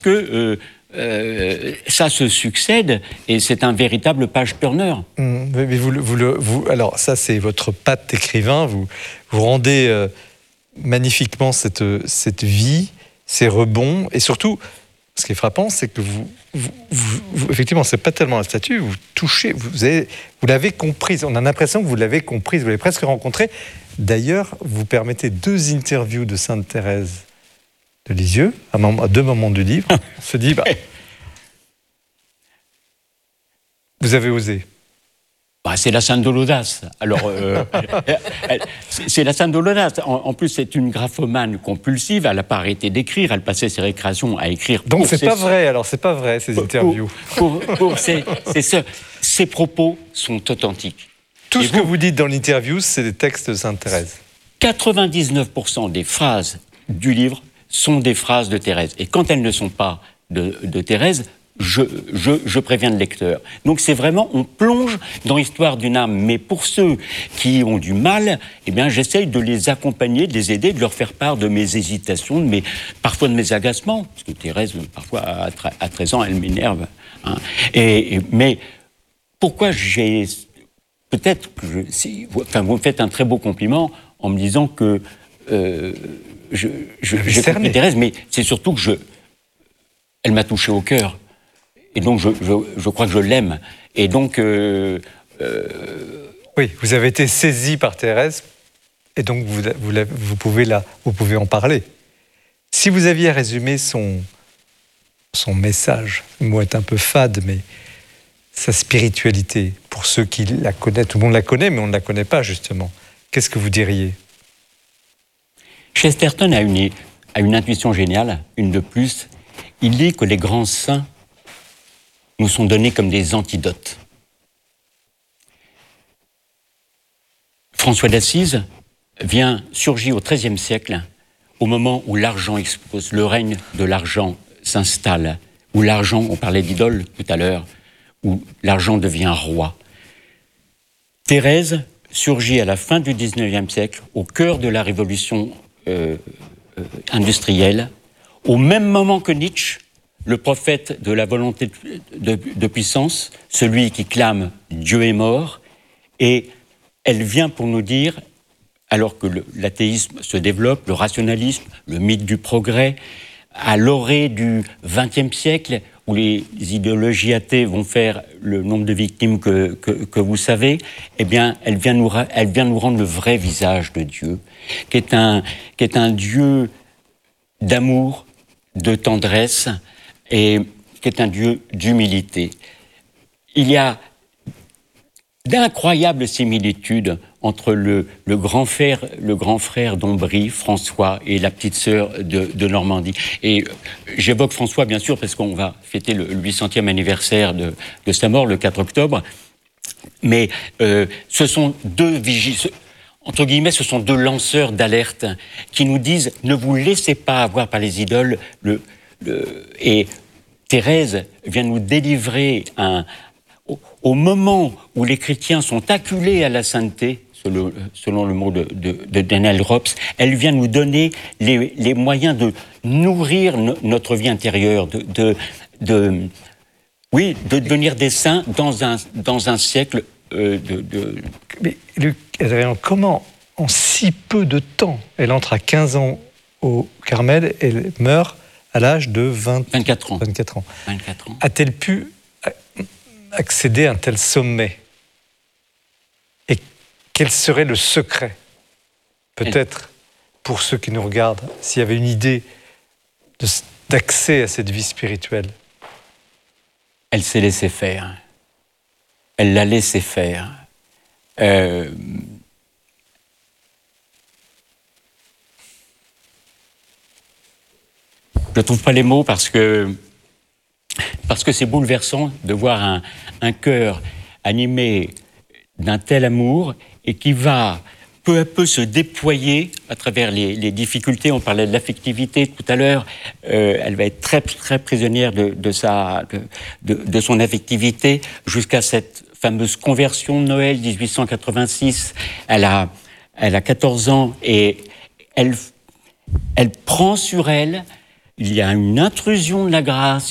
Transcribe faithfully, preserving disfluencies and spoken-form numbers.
que euh, euh, ça se succède et c'est un véritable page-turner. Mmh, mais vous, vous, le, vous, alors ça, c'est votre patte d'écrivain. Vous, vous rendez euh, magnifiquement cette, cette vie, ces rebonds, et surtout, ce qui est frappant, c'est que vous, vous, vous, vous effectivement, c'est pas tellement la statue, vous touchez, vous, avez, vous l'avez comprise. On a l'impression que vous l'avez comprise, vous l'avez presque rencontrée. D'ailleurs, vous permettez deux interviews de Sainte Thérèse de Lisieux, à, à deux moments du livre. On se dit, bah, vous avez osé. Bah, c'est la Sainte de l'audace. Alors, euh, c'est la Sainte de l'audace. En, en plus, c'est une graphomane compulsive. Elle n'a pas arrêté d'écrire. Elle passait ses récréations à écrire. Donc, c'est pas vrai. Alors, c'est pas vrai ces interviews. Pour, pour, pour ces, ces, ces propos sont authentiques. Tout Et ce vous, que vous dites dans l'interview, c'est des textes de Sainte Thérèse. quatre-vingt-dix-neuf pour cent des phrases du livre sont des phrases de Thérèse. Et quand elles ne sont pas de, de Thérèse, Je, je, je préviens le lecteur. Donc c'est vraiment, on plonge dans l'histoire d'une âme. Mais pour ceux qui ont du mal, eh bien j'essaye de les accompagner, de les aider, de leur faire part de mes hésitations, de mes, parfois de mes agacements. Parce que Thérèse, parfois, à treize ans, elle m'énerve. Hein. Et, et, mais pourquoi j'ai... Peut-être que... Je, si, enfin, vous me faites un très beau compliment en me disant que... Euh, je, je, j'ai compris Thérèse, mais c'est surtout que je... Elle m'a touché au cœur. Et donc, je, je, je crois que je l'aime. Et donc... Euh, euh... Oui, vous avez été saisi par Thérèse, et donc vous, vous, vous, pouvez la, vous pouvez en parler. Si vous aviez à résumer son, son message, le mot est un peu fade, mais sa spiritualité, pour ceux qui la connaissent, tout le monde la connaît, mais on ne la connaît pas, justement. Qu'est-ce que vous diriez? Chesterton a une, a une intuition géniale, une de plus. Il dit que les grands saints nous sont donnés comme des antidotes. François d'Assise vient surgir au treizième siècle, au moment où l'argent explose, le règne de l'argent s'installe, où l'argent, on parlait d'idole tout à l'heure, où l'argent devient roi. Thérèse surgit à la fin du dix-neuvième siècle, au cœur de la révolution euh, euh, industrielle, au même moment que Nietzsche, le prophète de la volonté de, de, de puissance, celui qui clame « Dieu est mort », et elle vient pour nous dire, alors que le, l'athéisme se développe, le rationalisme, le mythe du progrès, à l'orée du vingtième siècle, où les idéologies athées vont faire le nombre de victimes que, que, que vous savez, eh bien, elle vient, nous, elle vient nous rendre le vrai visage de Dieu, qui est un, qui est un Dieu d'amour, de tendresse, et qui est un Dieu d'humilité. Il y a d'incroyables similitudes entre le, le, grand frère, le grand frère d'Ombrie, François, et la petite sœur de, de Normandie. Et j'évoque François, bien sûr, parce qu'on va fêter le huit centième anniversaire de, de sa mort, le quatre octobre. Mais euh, ce sont deux vigiles... Entre guillemets, ce sont deux lanceurs d'alerte qui nous disent « Ne vous laissez pas avoir par les idoles. Le, le, » Et Thérèse vient nous délivrer un, au, au moment où les chrétiens sont acculés à la sainteté, selon, selon le mot de, de, de Daniel Rops, elle vient nous donner les, les moyens de nourrir no, notre vie intérieure, de, de, de, oui, de devenir des saints dans un, dans un siècle euh, de, de... Mais Luc, comment, en si peu de temps, elle entre à quinze ans au Carmel, elle meurt à l'âge de vingt... vingt-quatre ans. vingt-quatre ans. vingt-quatre ans. A-t-elle pu accéder à un tel sommet? Et quel serait le secret, peut-être, pour ceux qui nous regardent, s'il y avait une idée de, d'accès à cette vie spirituelle? Elle s'est laissée faire. Elle l'a laissé faire. Euh... Je ne trouve pas les mots parce que, parce que c'est bouleversant de voir un, un cœur animé d'un tel amour et qui va peu à peu se déployer à travers les, les difficultés. On parlait de l'affectivité tout à l'heure. Euh, elle va être très, très prisonnière de, de, sa, de, de, de son affectivité jusqu'à cette fameuse conversion de Noël dix-huit cent quatre-vingt-six. Elle a, elle a quatorze ans et elle, elle prend sur elle il y a une intrusion de la grâce,